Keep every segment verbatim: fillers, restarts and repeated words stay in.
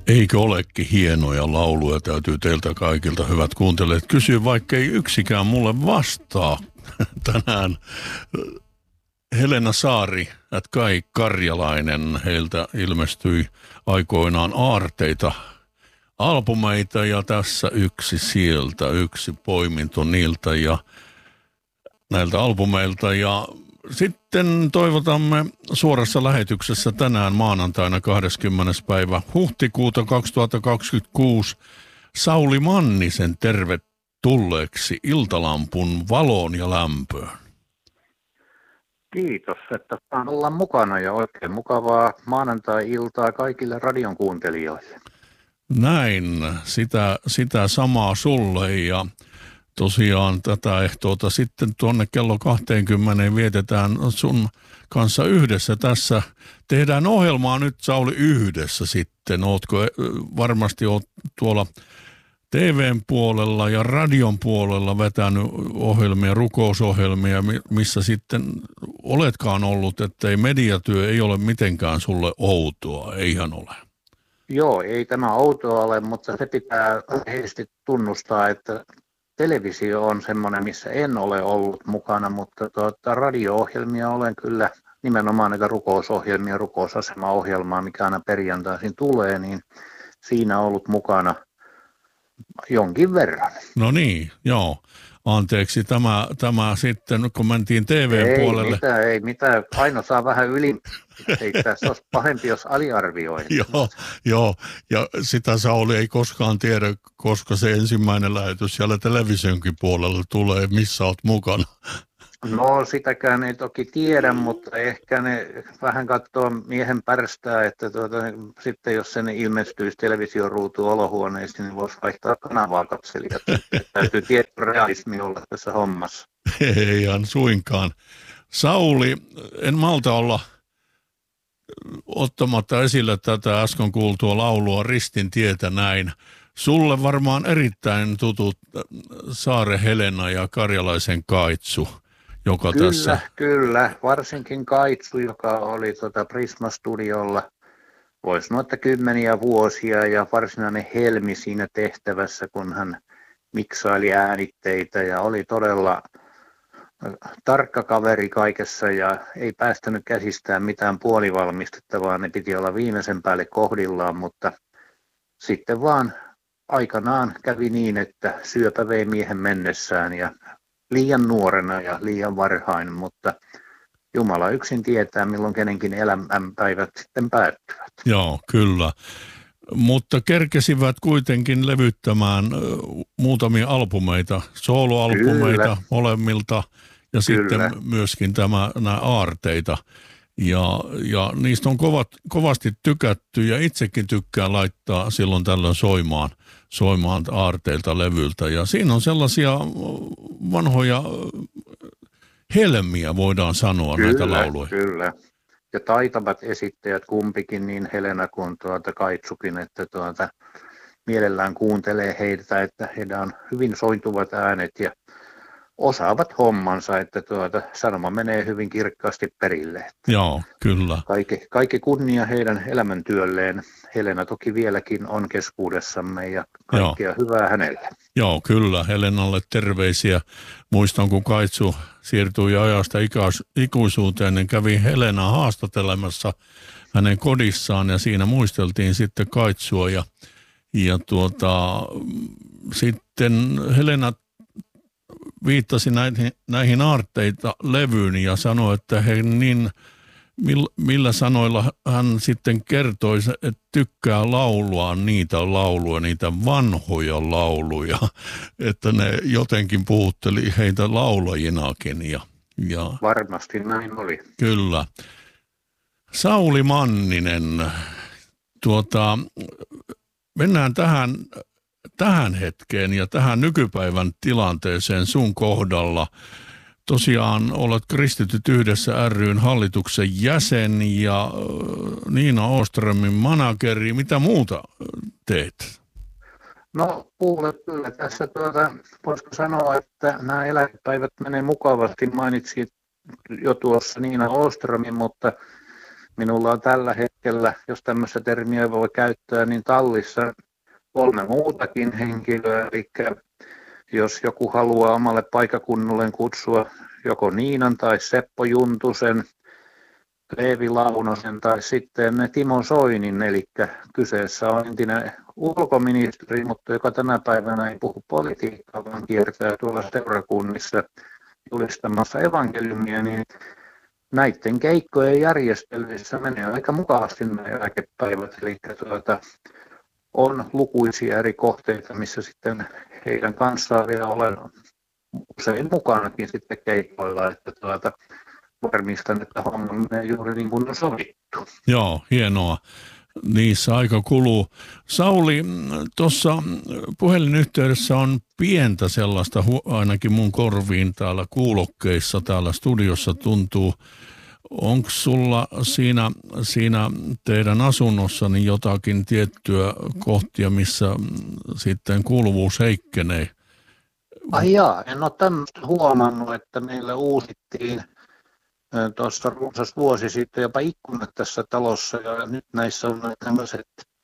Eikö olekin hienoja lauluja, täytyy teiltä kaikilta hyvät kuuntelijat kysyä, vaikka ei yksikään mulle vastaa tänään. Helena Saari, että Kai Karjalainen, heiltä ilmestyi aikoinaan aarteita, albumeita ja tässä yksi sieltä, yksi poiminto niiltä ja näiltä albumeilta. Ja sitten toivotamme suorassa lähetyksessä tänään maanantaina kahdeskymmenes päivä huhtikuuta kaksituhattakaksikymmentäkuusi Sauli Mannisen tervetulleeksi Iltalampun valoon ja lämpöön. Kiitos, että saan olla mukana ja oikein mukavaa maanantai-iltaa kaikille radion kuuntelijoille. Näin, sitä, sitä samaa sulle ja tosiaan tätä ehtoota sitten tuonne kello kaksikymmentä vietetään sun kanssa yhdessä tässä. Tehdään ohjelmaa nyt, Sauli, yhdessä sitten. Ootko varmasti oot tuolla T V:n puolella ja radion puolella vetänyt ohjelmia, rukousohjelmia, missä sitten oletkaan ollut, että ei mediatyö ei ole mitenkään sulle outoa, eihän ole. Joo, ei tämä outoa ole, mutta se pitää heistä tunnustaa, että televisio on semmoinen, missä en ole ollut mukana, mutta tuota, radio-ohjelmia olen kyllä, nimenomaan näitä rukousohjelmia, rukousasemaohjelmaa, mikä aina perjantaisin tulee, niin siinä ollut mukana jonkin verran. No niin, joo. Anteeksi, tämä, tämä sitten, kun mentiin T V:n ei puolelle. Mitään, ei mitään, Aino saa vähän yli, ei tässä olisi pahempi, jos aliarvioi. Joo, joo, ja sitä Sauli ei koskaan tiedä, koska se ensimmäinen lähetys siellä televisionkin puolella tulee, missä olet mukana. No sitäkään ei toki tiedä, mutta ehkä ne vähän katsoo miehen pärstää, että tuota, sitten jos sen ilmestyisi televisioruutuun olohuoneeseen, niin voisi vaihtaa kanavaa katselijat. Täytyy tietty realismi olla tässä hommassa. Ei ihan suinkaan. Sauli, en malta olla ottamatta esille tätä äsken kuultua laulua Ristin tietä näin. Sulle varmaan erittäin tutut Saare Helena ja Karjalaisen Kaitsu. Joka kyllä, tässä... kyllä. Varsinkin Kaitsu, joka oli tuota Prisma-studiolla, voisi sanoa, että kymmeniä vuosia ja varsinainen helmi siinä tehtävässä, kun hän miksaili äänitteitä ja oli todella tarkka kaveri kaikessa ja ei päästänyt käsistään mitään puolivalmistetta, vaan ne piti olla viimeisen päälle kohdillaan, mutta sitten vaan aikanaan kävi niin, että syöpä vei miehen mennessään ja liian nuorena ja liian varhain, mutta Jumala yksin tietää, milloin kenenkin elämänpäivät sitten päättyvät. Joo, kyllä. Mutta kerkesivät kuitenkin levyttämään muutamia albumeita, soloalbumeita kyllä. molemmilta ja kyllä. sitten myöskin tämä, nämä aarteita. Ja, ja niistä on kovat, kovasti tykätty ja itsekin tykkään laittaa silloin tällöin soimaan, soimaan aarteilta levyltä. Ja siinä on sellaisia vanhoja helmiä, voidaan sanoa, kyllä, näitä lauluja. Kyllä, ja taitavat esittäjät kumpikin, niin Helena kuin tuota Kaitsukin, että tuota, mielellään kuuntelee heitä, että heidän on hyvin sointuvat äänet ja osaavat hommansa, että tuota, sanoma menee hyvin kirkkaasti perille. Joo, kyllä. Kaikki, kaikki kunnia heidän elämäntyölleen. Helena toki vieläkin on keskuudessamme ja kaikkea Joo. hyvää hänelle. Joo, kyllä. Helenalle terveisiä. Muistan, kun Kaitsu siirtyi ajasta ikuisuuteen, niin kävi Helenaa haastattelemassa hänen kodissaan ja siinä muisteltiin sitten Kaitsua ja, ja tuota, sitten Helena viittasi näihin, näihin aarteita levyyn ja sanoi, että he niin, millä sanoilla hän sitten kertoi, että tykkää laulua niitä lauluja, niitä vanhoja lauluja, että ne jotenkin puhutteli heitä laulajinakin. Ja, ja varmasti näin oli. Kyllä. Sauli Manninen, tuota, mennään tähän... tähän hetkeen ja tähän nykypäivän tilanteeseen sun kohdalla. Tosiaan olet Kristityt yhdessä ry:n hallituksen jäsen ja Niina Åströmin manageri. Mitä muuta teet? No kuule kyllä tässä tuota, voisiko sanoa, että nämä eläkepäivät menee mukavasti. Mainitsin jo tuossa Niina Åströmin, mutta Minulla on tällä hetkellä, jos tämmöistä termiä voi käyttää, niin tallissa kolme muutakin henkilöä, eli jos joku haluaa omalle paikakunnalleen kutsua joko Niinan tai Seppo Juntusen, Leevi Launosen tai sitten Timo Soinin, eli kyseessä on entinen ulkoministeri, mutta joka tänä päivänä ei puhu politiikkaa, vaan kiertää tuolla seurakunnissa julistamassa evankeliumia, niin näiden keikkojen järjestelyissä menee aika mukavasti nämä eläkepäivät, eli tuota, on lukuisia eri kohteita, missä sitten heidän kanssaan vielä olen usein mukanakin sitten keikoilla, että tuota, varmistan, että homma menee juuri niin kuin on sovittu. Joo, hienoa. Niissä aika kuluu. Sauli, tuossa puhelinyhteydessä on pientä sellaista, ainakin mun korviin täällä kuulokkeissa, täällä studiossa tuntuu. Onko sulla siinä, siinä teidän asunnossani jotakin tiettyä kohtia, missä sitten kuuluvuus heikkenee? Ai jaa, en ole tämmöistä huomannut, että meillä uusittiin tuossa runsas vuosi sitten jopa ikkunat tässä talossa, ja nyt näissä on tämmöiset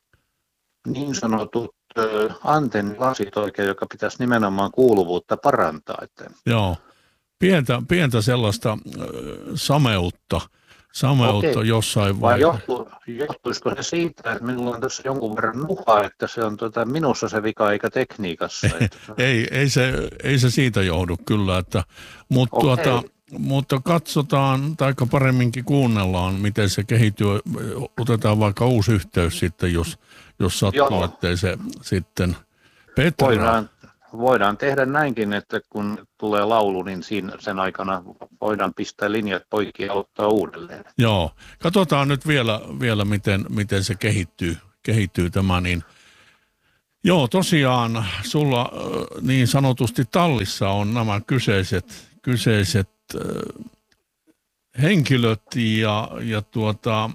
niin sanotut antennilasit oikein, joka pitäisi nimenomaan kuuluvuutta parantaa. Että... Joo, pientä, pientä sellaista äh, sameutta, sameutta Okei. jossain Vai vaiheessa. johtu, johtuisiko se siitä, että minulla on tässä jonkun verran nuhaa, että se on tuota, minussa se vika eikä tekniikassa? Että... ei, ei, se, ei se siitä johdu kyllä, että, mutta, tuota, mutta katsotaan, tai paremminkin kuunnellaan, miten se kehittyy. Otetaan vaikka uusi yhteys sitten, jos, jos sattuu, ettei se sitten Petra. Voidaan, voidaan tehdä näinkin, että kun tulee laulu, niin siinä, sen aikana voidaan pistää linjat poikki ja ottaa uudelleen. Joo, katsotaan nyt vielä, vielä miten, miten se kehittyy, kehittyy tämä. Niin. Joo, tosiaan sulla niin sanotusti tallissa on nämä kyseiset, kyseiset äh, henkilöt ja, ja tuota,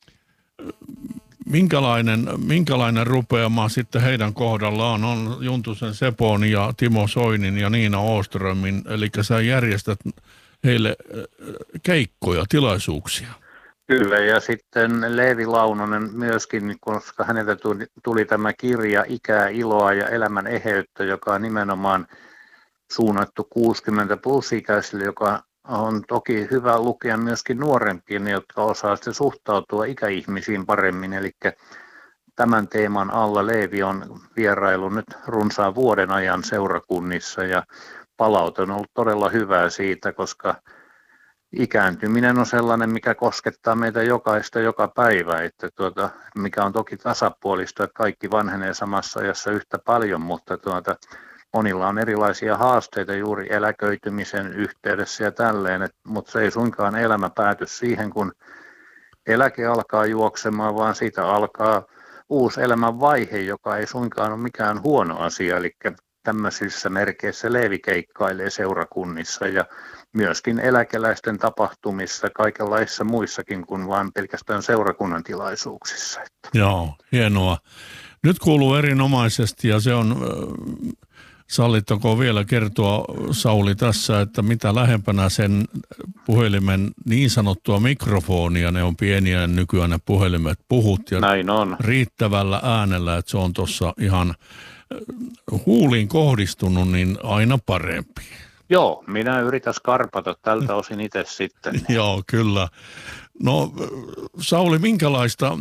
minkälainen, minkälainen rupeama sitten heidän kohdallaan on Juntusen Sepon ja Timo Soinin ja Niina Åströmin, eli sä järjestät heille keikkoja, tilaisuuksia. Kyllä, ja sitten Leevi Launonen myöskin, koska häneltä tuli, tuli tämä kirja Ikää, iloa ja elämän eheyttä, joka on nimenomaan suunnattu kuusikymmentä plus ikäisille, joka on toki hyvä lukea myöskin nuorempien, jotka osaa sitten suhtautua ikäihmisiin paremmin. Eli tämän teeman alla Leevi on vierailu nyt runsaan vuoden ajan seurakunnissa ja palaute on ollut todella hyvää siitä, koska ikääntyminen on sellainen, mikä koskettaa meitä jokaista joka päivä, että tuota, mikä on toki tasapuolista, että kaikki vanhenee samassa ajassa yhtä paljon, mutta tuota, monilla on erilaisia haasteita juuri eläköitymisen yhteydessä ja tälleen, et, mutta se ei suinkaan elämä pääty siihen, kun eläke alkaa juoksemaan, vaan siitä alkaa uusi elämän vaihe, joka ei suinkaan ole mikään huono asia, eli tämmöisissä merkeissä Leevi keikkailee seurakunnissa ja myöskin eläkeläisten tapahtumissa, kaikenlaisissa muissakin kuin vain pelkästään seurakunnan tilaisuuksissa. Joo, hienoa. Nyt kuuluu erinomaisesti ja se on, sallittakoon vielä kertoa Sauli tässä, että mitä lähempänä sen puhelimen niin sanottua mikrofonia, ne on pieniä nykyään ne puhelimet, puhut ja näin on. Riittävällä äänellä, että se on tuossa ihan huuliin kohdistunut, niin aina parempi. Joo, minä yritän skarpata tältä osin itse sitten. Joo, kyllä. No Sauli, minkälaista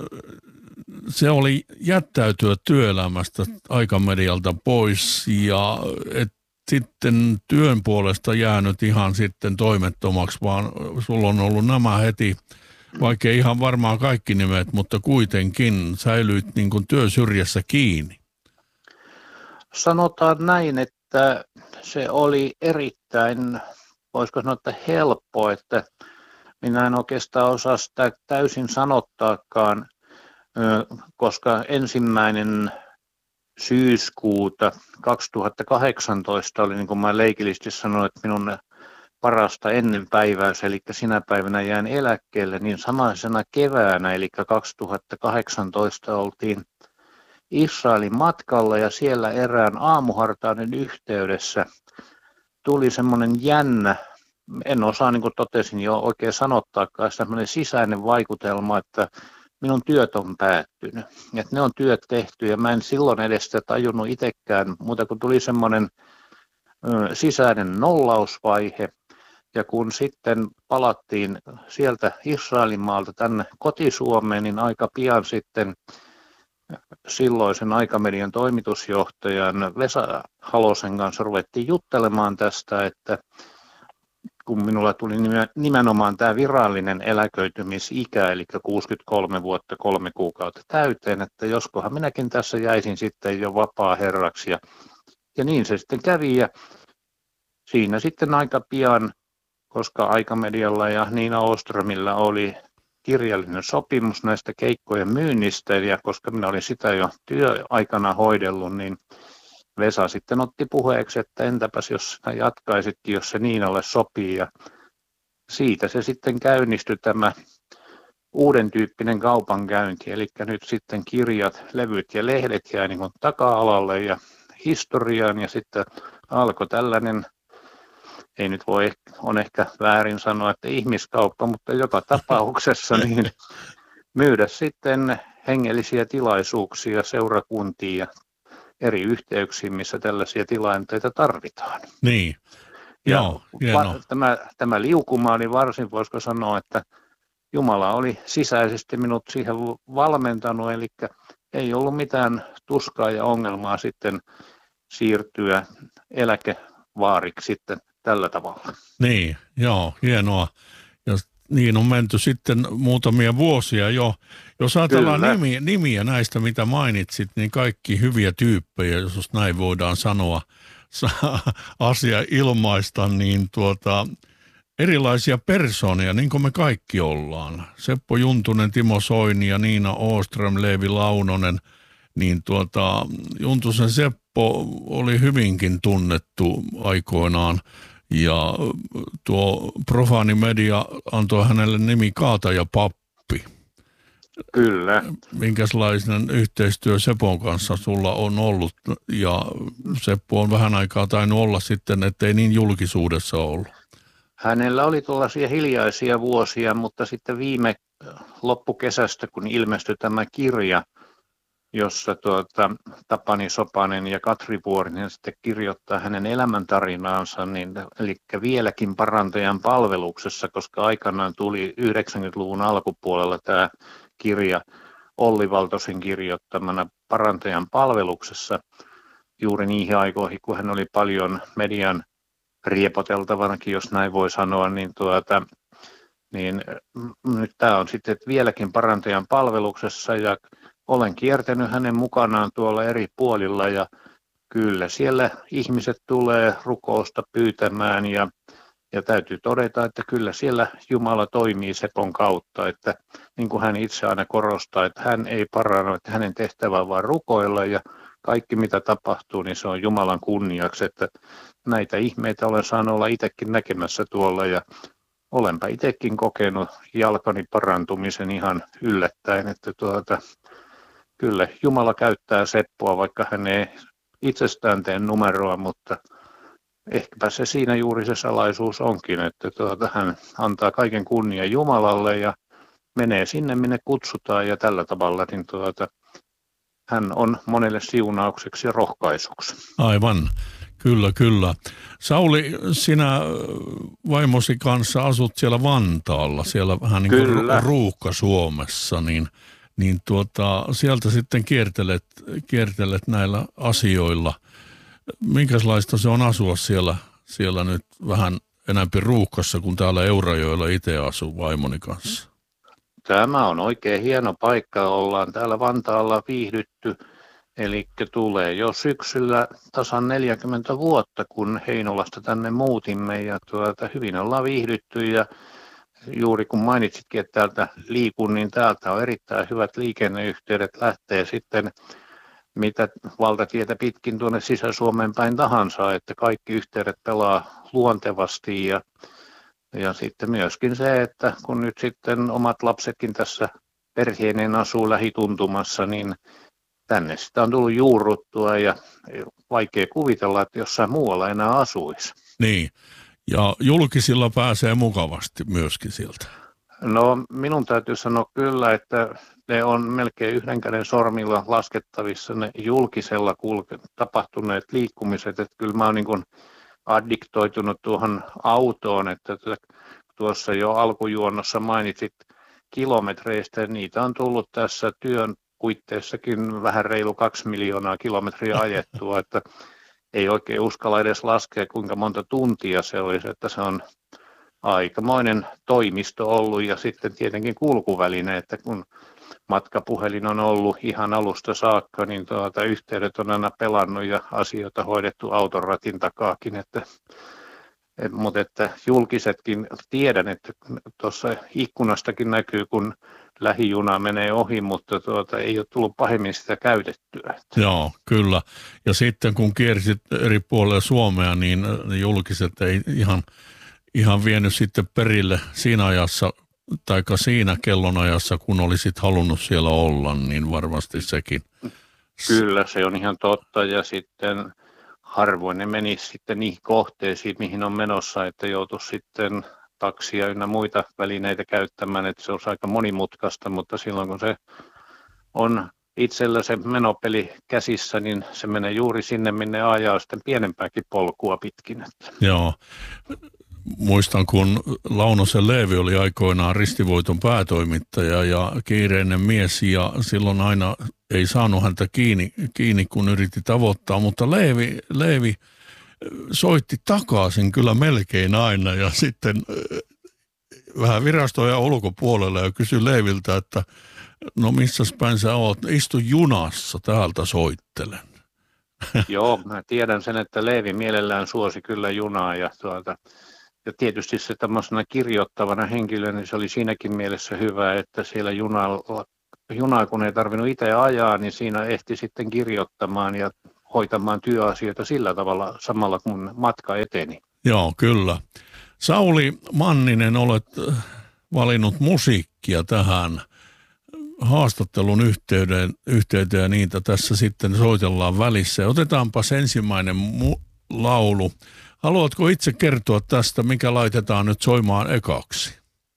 se oli jättäytyä työelämästä aikamedialta pois ja et sitten työn puolesta jäänyt ihan sitten toimettomaksi, vaan sulla on ollut nämä heti, vaikka ihan varmaan kaikki nimet, mutta kuitenkin säilyit niin kuin työsyrjässä kiinni. Sanotaan näin, että se oli erittäin, voisiko sanoa, että helppo, että minä en oikeastaan osaa sitä täysin sanottaakaan, koska ensimmäinen syyskuuta kaksituhattakahdeksantoista oli, niin kuin mä leikillisesti sanoin, että minun parasta ennen päiväys, eli sinä päivänä jään eläkkeelle, niin samaisena keväänä, eli kaksituhattakahdeksantoista oltiin Israelin matkalla ja siellä erään aamuhartauden yhteydessä tuli semmoinen jännä en osaa, niin kuin totesin jo, oikein sanottaakaan sellainen sisäinen vaikutelma, että minun työt on päättynyt. Että ne on työt tehty ja mä en silloin edes sitä tajunnut itsekään, mutta kun tuli semmoinen ö, sisäinen nollausvaihe, ja kun sitten palattiin sieltä Israelin maalta tänne kotisuomeen, niin aika pian sitten silloisen Aikamedian toimitusjohtajan Vesa Halosen kanssa ruvettiin juttelemaan tästä, että kun minulla tuli nimenomaan tämä virallinen eläköitymisikä, eli kuusikymmentäkolme vuotta kolme kuukautta täyteen, että joskohan minäkin tässä jäisin sitten jo vapaa herraksi. Ja, ja niin se sitten kävi, ja siinä sitten aika pian, koska Aikamedialla ja Niina Åströmillä oli kirjallinen sopimus näistä keikkojen myynnistä, ja koska minä olin sitä jo työaikana hoidellut, niin Vesa sitten otti puheeksi, että entäpäs jos sinä jatkaisitkin, jos se Niinalle sopii, ja siitä se sitten käynnistyi tämä uuden tyyppinen kaupankäynti, eli nyt sitten kirjat, levyt ja lehdet jäi niin kuin taka-alalle ja historiaan, ja sitten alkoi tällainen, ei nyt voi, on ehkä väärin sanoa, että ihmiskauppa, mutta joka tapauksessa niin myydä sitten hengellisiä tilaisuuksia seurakuntiin ja eri yhteyksiin, missä tällaisia tilanteita tarvitaan. Niin, ja joo, va- tämä, tämä liukuma oli varsin, voisiko sanoa, että Jumala oli sisäisesti minut siihen valmentanut, eli ei ollut mitään tuskaa ja ongelmaa sitten siirtyä eläkevaariksi sitten tällä tavalla. Niin, joo, hienoa. Ja niin on menty sitten muutamia vuosia jo. Jos ajatellaan nimiä, nimiä näistä, mitä mainitsit, niin kaikki hyviä tyyppejä, jos näin voidaan sanoa, asia ilmaista, niin tuota, erilaisia persoonia, niin kuin me kaikki ollaan. Seppo Juntunen, Timo Soini ja Niina Åström, Leevi Launonen, niin tuota, Juntusen Seppo oli hyvinkin tunnettu aikoinaan. Ja tuo profaani media antoi hänelle nimi Kaatajapappi. Kyllä. Minkälainen yhteistyö Sepon kanssa sulla on ollut? Ja Seppo on vähän aikaa tainnut olla sitten, ettei niin julkisuudessa ollut. Hänellä oli tuollaisia hiljaisia vuosia, mutta sitten viime loppukesästä, kun ilmestyi tämä kirja, jossa tuota, Tapani Sopanen ja Katri Vuorinen sitten kirjoittaa hänen elämäntarinaansa, niin, eli vieläkin parantajan palveluksessa, koska aikanaan tuli yhdeksänkymmentäluvun alkupuolella tämä kirja Olli Valtosen kirjoittamana parantajan palveluksessa juuri niihin aikoihin, kun hän oli paljon median riepoteltavanakin, jos näin voi sanoa, niin, tuota, niin nyt tämä on sitten vieläkin parantajan palveluksessa ja olen kiertänyt hänen mukanaan tuolla eri puolilla ja kyllä siellä ihmiset tulee rukousta pyytämään ja, ja täytyy todeta, että kyllä siellä Jumala toimii Sepon kautta, että niin kuin hän itse aina korostaa, että hän ei paranna, että hänen tehtävä on vaan rukoilla ja kaikki mitä tapahtuu, niin se on Jumalan kunniaksi, että näitä ihmeitä olen saanut olla itsekin näkemässä tuolla ja olenpa itsekin kokenut jalkani parantumisen ihan yllättäen, että tuota, kyllä Jumala käyttää Seppoa, vaikka hän ei itsestään tee numeroa, mutta ehkäpä se siinä juuri se salaisuus onkin, että tuota, hän antaa kaiken kunnian Jumalalle ja menee sinne, minne kutsutaan ja tällä tavalla, niin tuota, hän on monelle siunaukseksi ja rohkaisuksi. Aivan, kyllä, kyllä. Sauli, sinä vaimosi kanssa asut siellä Vantaalla, siellä vähän niin kuin Ruuhka-Suomessa, niin niin tuota, sieltä sitten kiertelet, kiertelet näillä asioilla. Minkälaista se on asua siellä, siellä nyt vähän enemmän ruuhkassa kuin täällä Eurajoella itse asuu vaimoni kanssa? Tämä on oikein hieno paikka. Ollaan täällä Vantaalla viihdytty. Eli tulee jo syksyllä tasan neljäkymmentä vuotta, kun Heinolasta tänne muutimme. Ja tuota, hyvin ollaan viihdytty ja juuri kun mainitsitkin, että täältä liikun, niin täältä on erittäin hyvät liikenneyhteydet, lähtee sitten mitä valtatietä pitkin tuonne Sisä-Suomeen päin tahansa, että kaikki yhteydet pelaa luontevasti ja, ja sitten myöskin se, että kun nyt sitten omat lapsetkin tässä perheineen asuu lähituntumassa, niin tänne sitä on tullut juurruttua ja vaikea kuvitella, että jossain muualla enää asuisi. Niin. Ja julkisilla pääsee mukavasti myöskin sieltä. No minun täytyy sanoa kyllä, että ne on melkein yhden käden sormilla laskettavissa ne julkisella kulke, tapahtuneet liikkumiset. Että kyllä mä oon niin kuin addiktoitunut tuohon autoon, että tuossa jo alkujuonnossa mainitsit kilometreistä. Niitä on tullut tässä työn puitteissakin vähän reilu kaksi miljoonaa kilometriä ajettua, että ei oikein uskalla edes laskea, kuinka monta tuntia se olisi, että se on aikamoinen toimisto ollut ja sitten tietenkin kulkuväline, että kun matkapuhelin on ollut ihan alusta saakka, niin tuota, yhteydet on aina pelannut ja asioita hoidettu auton ratin takaakin, että, et, mutta että julkisetkin tiedän, että tuossa ikkunastakin näkyy, kun lähijuna menee ohi, mutta tuota, ei ole tullut pahemmin sitä käytettyä. Joo, kyllä. Ja sitten kun kiersit eri puolilla Suomea, niin julkiset ei ihan, ihan vienyt sitten perille siinä ajassa, taikka siinä kellonajassa, kun olisit halunnut siellä olla, niin varmasti sekin. Kyllä, se on ihan totta. Ja sitten harvoin ne menisi sitten niihin kohteisiin, mihin on menossa, että joutuisi sitten taksia ynnä muita välineitä käyttämään, että se on aika monimutkaista, mutta silloin kun se on itsellä se menopeli käsissä, niin se menee juuri sinne, minne ajaa sitten pienempääkin polkua pitkin. Joo. Muistan, kun Launosen Leevi oli aikoinaan Ristivoiton päätoimittaja ja kiireinen mies, ja silloin aina ei saanut häntä kiinni, kiinni kun yritti tavoittaa, mutta Leevi, Leevi soitti takaisin kyllä melkein aina, ja sitten vähän virastoja ulkopuolella ja kysyi Leeviltä, että no missäs päin sä oot, istu junassa, täältä soittelen. Joo, mä tiedän sen, että Leevi mielellään suosi kyllä junaa ja tuota, ja tietysti se tämmöisenä kirjoittavana henkilönä, niin se oli siinäkin mielessä hyvä, että siellä junalla, junaa kun ei tarvinnut itse ajaa, niin siinä ehti sitten kirjoittamaan ja hoitamaan työasioita sillä tavalla samalla kun matka eteni. Joo, kyllä. Sauli Manninen, olet valinnut musiikkia tähän haastattelun yhteyteen, yhteyteen ja niitä tässä sitten soitellaan välissä. Otetaanpas ensimmäinen mu- laulu. Haluatko itse kertoa tästä, mikä laitetaan nyt soimaan ekaksi?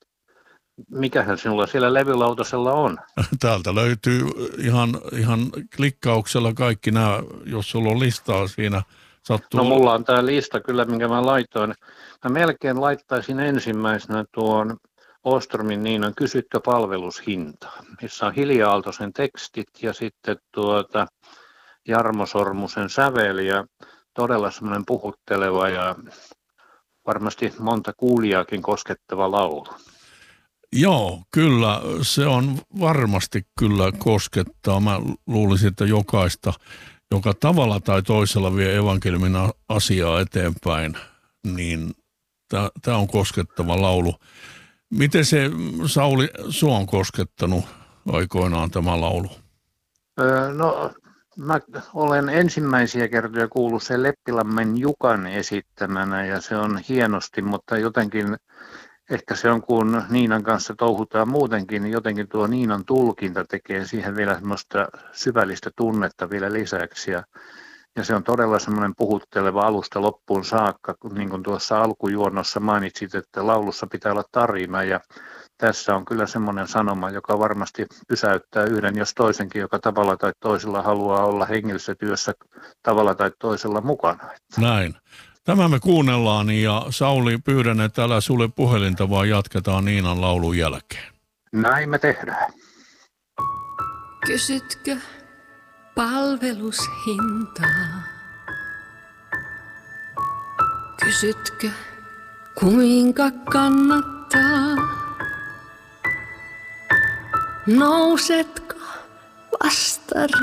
Mikähän sinulla siellä levylautasella on? Täältä löytyy ihan, ihan klikkauksella kaikki nämä, jos sulla on listaa siinä. Sattuu. No mulla on tämä lista kyllä, minkä mä laitoin. Mä melkein laittaisin ensimmäisenä tuon Åströmin Niinan Kysytkö palvelushintaa, missä on Hilja Aaltosen tekstit ja sitten tuota Jarmo Sormusen sävel ja todella semmoinen puhutteleva ja varmasti monta kuulijaakin koskettava laulu. Joo, kyllä. Se on varmasti kyllä koskettaa. Mä luulisin, että jokaista, joka tavalla tai toisella vie evankeliumin asiaa eteenpäin, niin tämä on koskettava laulu. Miten se, Sauli, sua on koskettanut aikoinaan tämä laulu? Öö, no, mä olen ensimmäisiä kertoja kuullut sen Leppilammen Jukan esittämänä ja se on hienosti, mutta jotenkin ehkä se on, kun Niinan kanssa touhutaan muutenkin, niin jotenkin tuo Niinan tulkinta tekee siihen vielä semmoista syvällistä tunnetta vielä lisäksi. Ja, ja se on todella semmoinen puhutteleva alusta loppuun saakka, niin kuin tuossa alkujuonnossa mainitsit, että laulussa pitää olla tarina. Ja tässä on kyllä semmoinen sanoma, joka varmasti pysäyttää yhden jos toisenkin, joka tavalla tai toisella haluaa olla hengellisessä työssä tavalla tai toisella mukana. Näin. Tämä me kuunnellaan ja Sauli, pyydän, että älä sulle puhelinta, vaan jatketaan Niinan laulun jälkeen. Näin me tehdään. Kysytkö palvelushintaa? Kysytkö kuinka kannattaa? Nousetko vasta